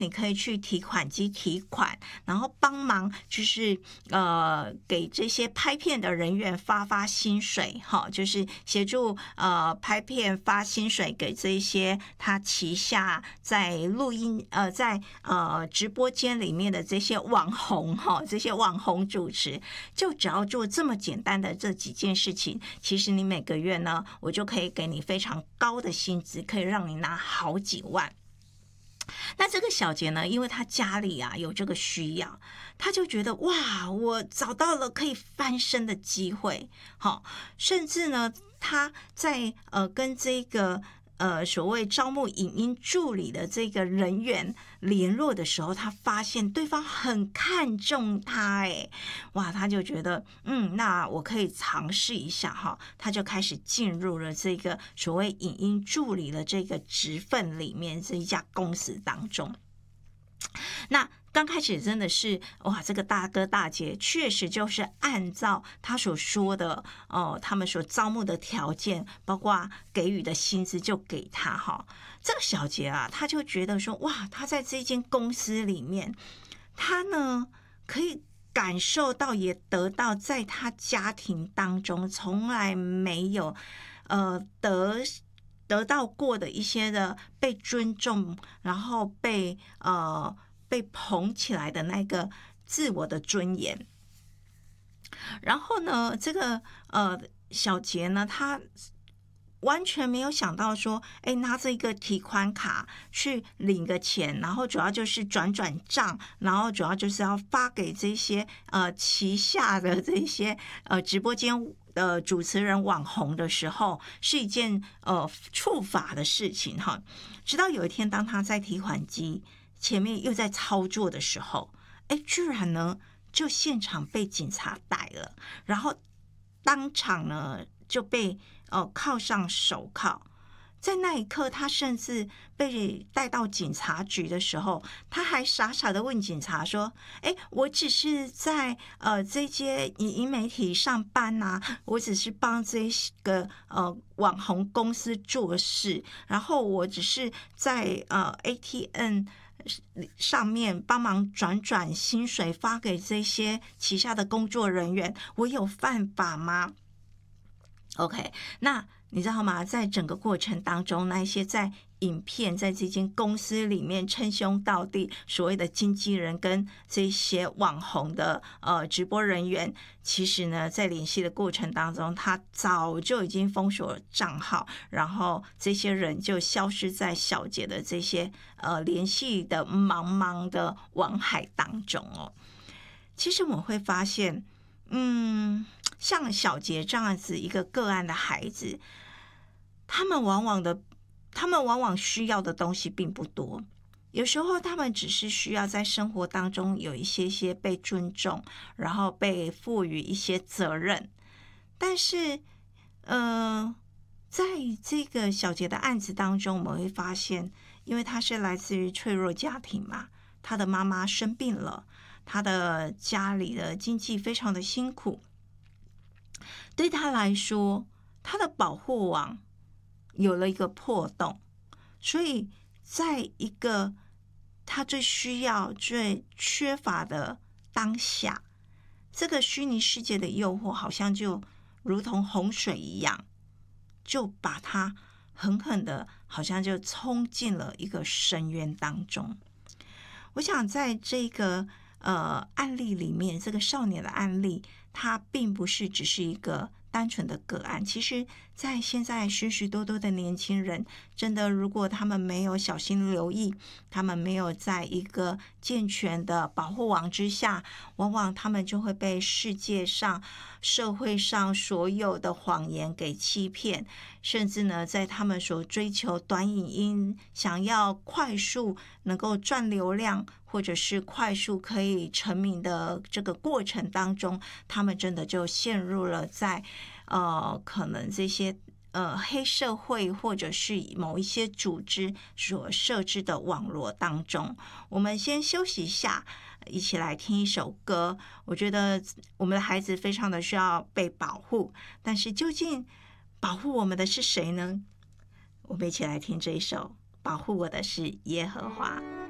你可以去提款机提款，然后帮忙就是给这些拍片的人员发薪水，就是协助拍片发薪水给这些他旗下在录音在直播间里面的这些网红这些网红主持，就只要做这么简单的这几件事情，其实你每个月呢，我就可以给你非常高的薪资，可以让你拿好几万。那这个小杰呢，因为他家里有这个需要，他就觉得哇，我找到了可以翻身的机会，甚至呢，他在跟这个所谓招募影音助理的这个人员联络的时候，他发现对方很看重他，哇，他就觉得那我可以尝试一下他就开始进入了这个所谓影音助理的这个职份里面，这一家公司当中。那刚开始真的是哇，这个大哥大姐确实就是按照他所说的他们所招募的条件，包括给予的薪资就给他这个小杰他就觉得说哇，他在这间公司里面，他呢可以感受到也得到在他家庭当中从来没有得到过的一些的被尊重，然后被捧起来的那个自我的尊严。然后呢，这个小杰呢，他完全没有想到说，拿着一个提款卡去领个钱，然后主要就是转账，然后主要就是要发给这些旗下的这些直播间的主持人网红的时候，是一件触法的事情直到有一天，当他在提款机前面又在操作的时候，居然呢就现场被警察逮了，然后当场呢就被铐上手铐。在那一刻，他甚至被带到警察局的时候，他还傻傻的问警察说：我只是在这些影音媒体上班我只是帮这个网红公司做事，然后我只是在ATM上面帮忙转薪水发给这些旗下的工作人员，我有犯法吗？ OK， 那你知道吗？在整个过程当中，那一些在影片在这间公司里面称兄道弟所谓的经纪人跟这些网红的直播人员，其实呢在联系的过程当中，他早就已经封锁了账号，然后这些人就消失在小杰的这些联系的茫茫的网海当中其实我们会发现像小杰这样子一个个案的孩子，他们往往需要的东西并不多，有时候他们只是需要在生活当中有一些被尊重，然后被赋予一些责任。但是在这个小杰的案子当中，我们会发现，因为他是来自于脆弱家庭嘛，他的妈妈生病了，他的家里的经济非常的辛苦，对他来说，他的保护网有了一个破洞，所以在一个他最需要、最缺乏的当下，这个虚拟世界的诱惑好像就如同洪水一样，就把他狠狠的，好像就冲进了一个深渊当中。我想在这个案例里面，这个少年的案例，它并不是只是一个单纯的个案。其实在现在许许多多的年轻人，真的如果他们没有小心留意，他们没有在一个健全的保护网之下，往往他们就会被世界上社会上所有的谎言给欺骗，甚至呢在他们所追求短影音，想要快速能够赚流量，或者是快速可以成名的这个过程当中，他们真的就陷入了在可能这些黑社会或者是某一些组织所设置的网络当中。我们先休息一下，一起来听一首歌。我觉得我们的孩子非常的需要被保护，但是究竟保护我们的是谁呢？我们一起来听这一首《保护我的是耶和华》。